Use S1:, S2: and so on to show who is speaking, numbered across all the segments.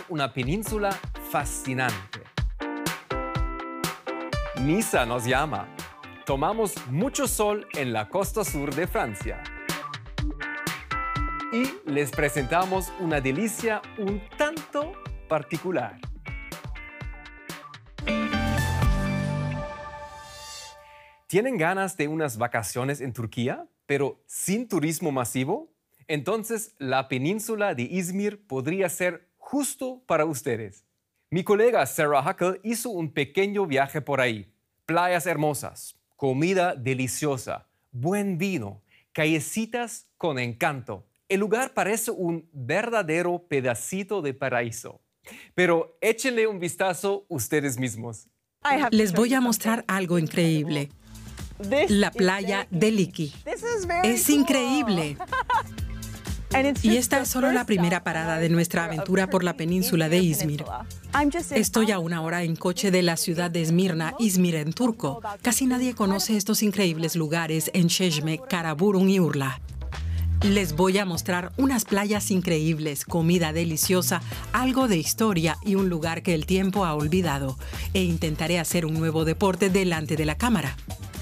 S1: una península fascinante. Niza nos llama. Tomamos mucho sol en la costa sur de Francia. Y les presentamos una delicia un tanto particular. ¿Tienen ganas de unas vacaciones en Turquía, pero sin turismo masivo? Entonces, la península de Izmir podría ser justo para ustedes. Mi colega Sarah Huckle hizo un pequeño viaje por ahí. Playas hermosas, comida deliciosa, buen vino, callecitas con encanto. El lugar parece un verdadero pedacito de paraíso. Pero échenle un vistazo ustedes mismos.
S2: Les voy a mostrar algo increíble. La playa de Liki. Es increíble. Y esta es solo la primera parada de nuestra aventura por la península de Izmir. Estoy a 1 hora en coche de la ciudad de Esmirna, Izmir en turco. Casi nadie conoce estos increíbles lugares en Çeşme, Karaburun y Urla. Les voy a mostrar unas playas increíbles, comida deliciosa, algo de historia y un lugar que el tiempo ha olvidado. E intentaré hacer un nuevo deporte delante de la cámara.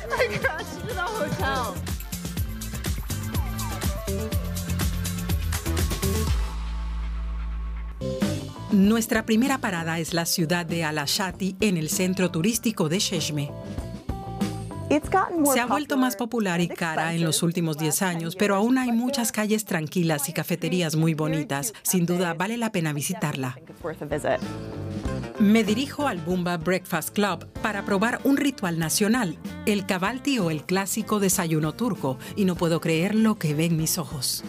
S2: Nuestra primera parada es la ciudad de Alaşati en el centro turístico de Çeşme. Se ha vuelto más popular y cara en los últimos 10 años, pero aún hay muchas calles tranquilas y cafeterías muy bonitas. Sin duda, vale la pena visitarla. Me dirijo al Bumba Breakfast Club para probar un ritual nacional, el kahvaltı o el clásico desayuno turco, y no puedo creer lo que ven mis ojos.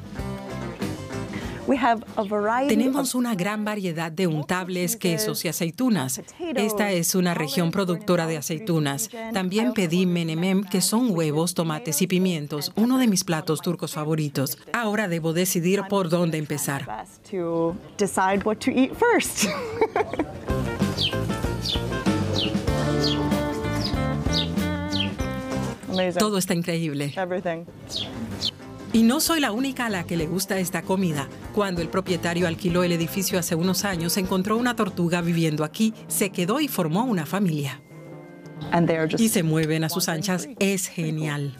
S2: Tenemos una gran variedad de untables, quesos y aceitunas. Esta es una región productora de aceitunas. También pedí menemem, que son huevos, tomates y pimientos, uno de mis platos turcos favoritos. Ahora debo decidir por dónde empezar. Todo está increíble. Y no soy la única a la que le gusta esta comida. Cuando el propietario alquiló el edificio hace unos años, encontró una tortuga viviendo aquí, se quedó y formó una familia. Y se mueven a sus anchas. Es genial.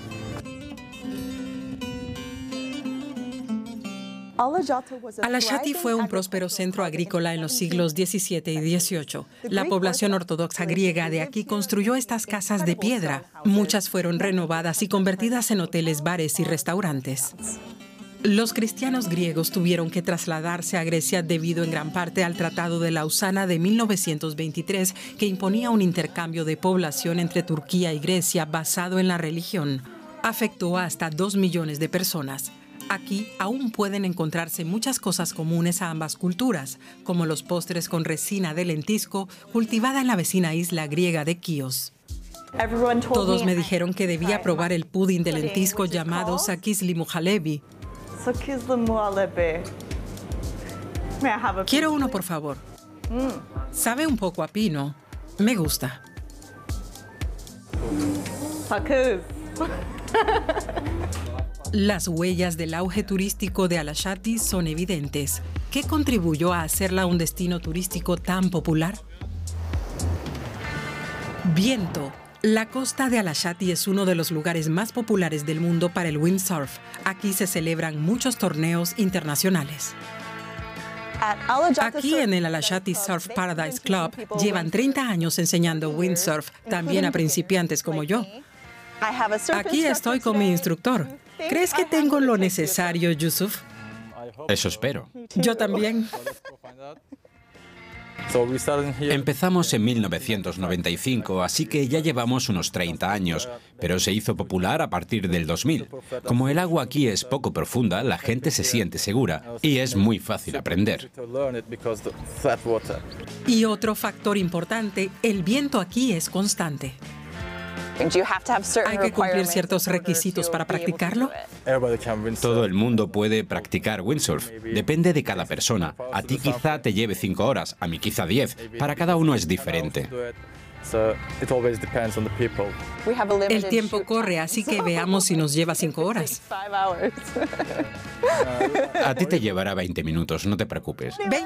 S2: Alaşati fue un próspero centro agrícola en los siglos XVII y XVIII. La población ortodoxa griega de aquí construyó estas casas de piedra. Muchas fueron renovadas y convertidas en hoteles, bares y restaurantes. Los cristianos griegos tuvieron que trasladarse a Grecia debido en gran parte al Tratado de Lausana de 1923, que imponía un intercambio de población entre Turquía y Grecia basado en la religión. Afectó a hasta 2 millones de personas. Aquí aún pueden encontrarse muchas cosas comunes a ambas culturas, como los postres con resina de lentisco cultivada en la vecina isla griega de Kíos. Todos me dijeron que debía probar el pudín de lentisco llamado sakizli muhallebi. Quiero uno, por favor. Sabe un poco a pino. Me gusta. Las huellas del auge turístico de Alaşati son evidentes. ¿Qué contribuyó a hacerla un destino turístico tan popular? Viento. La costa de Alaşati es uno de los lugares más populares del mundo para el windsurf. Aquí se celebran muchos torneos internacionales. Aquí en el Alaşati Surf Paradise Club llevan 30 años enseñando windsurf, también a principiantes como yo. Aquí estoy con mi instructor. ¿Crees que tengo lo necesario, Yusuf?
S3: Eso espero.
S2: Yo también.
S3: Empezamos en 1995, así que ya llevamos unos 30 años, pero se hizo popular a partir del 2000. Como el agua aquí es poco profunda, la gente se siente segura y es muy fácil aprender.
S2: Y otro factor importante, el viento aquí es constante. ¿Hay que cumplir ciertos requisitos para practicarlo?
S3: Todo el mundo puede practicar windsurf. Depende de cada persona. A ti quizá te lleve 5 horas, a mí quizá 10. Para cada uno es diferente.
S2: El tiempo corre, así que veamos si nos lleva 5 horas.
S3: A ti te llevará 20 minutos, no te preocupes.